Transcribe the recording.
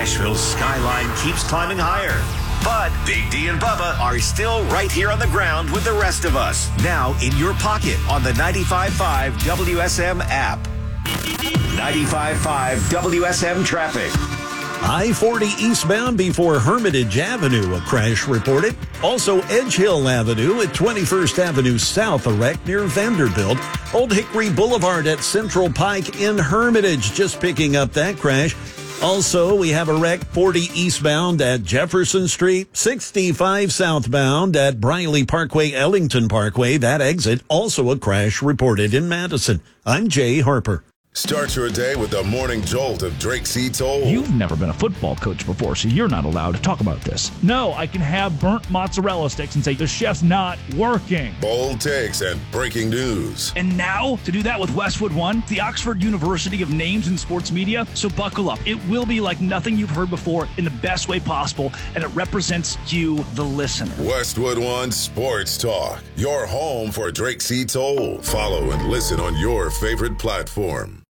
Nashville's skyline keeps climbing higher. But Big D and Bubba are still right here on the ground with the rest of us. Now in your pocket on the 95.5 WSM app. 95.5 WSM traffic. I-40 eastbound before Hermitage Avenue, a crash reported. Also, Edge Hill Avenue at 21st Avenue South, a wreck near Vanderbilt. Old Hickory Boulevard at Central Pike in Hermitage, just picking up that crash. Also, we have a wreck 40 eastbound at Jefferson Street, 65 southbound at Briley Parkway, Ellington Parkway. That exit, also a crash reported in Madison. I'm Jay Harper. Start your day with the morning jolt of Drake C. Toll. You've never been a football coach before, so you're not allowed to talk about this. No, I can have burnt mozzarella sticks and say the chef's not working. Bold takes and breaking news. And now, to do that with Westwood One, the Oxford University of Names in Sports Media. So buckle up. It will be like nothing you've heard before in the best way possible, and it represents you, the listener. Westwood One Sports Talk, your home for Drake C. Toll. Follow and listen on your favorite platform.